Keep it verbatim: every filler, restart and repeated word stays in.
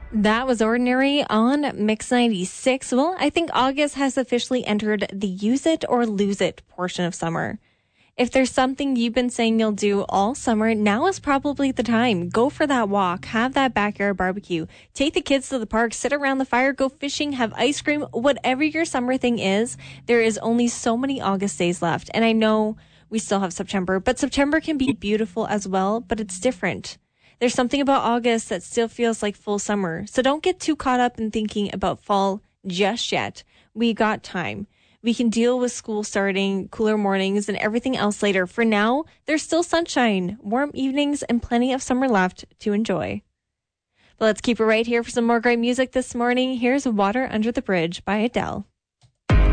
That was Ordinary on Mix ninety-six. Well, I think August has officially entered the use it or lose it portion of summer. If there's something you've been saying you'll do all summer, now is probably the time. Go for that walk, have that backyard barbecue, take the kids to the park, sit around the fire, go fishing, have ice cream, whatever your summer thing is. There is only so many August days left. And I know we still have September, but September can be beautiful as well, but it's different. There's something about August that still feels like full summer. So don't get too caught up in thinking about fall just yet. We got time. We can deal with school starting, cooler mornings, and everything else later. For now, there's still sunshine, warm evenings, and plenty of summer left to enjoy. But let's keep it right here for some more great music this morning. Here's Water Under the Bridge by Adele.